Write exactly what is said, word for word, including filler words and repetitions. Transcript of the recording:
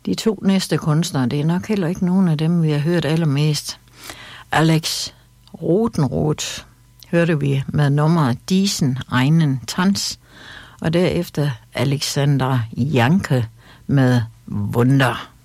De to næste kunstnere, det er nok heller ikke nogen af dem, vi har hørt allermest. Alex Rotenroth hørte vi med nummeret Diesen einen Tanz, og derefter Alexander Janke med Wunder.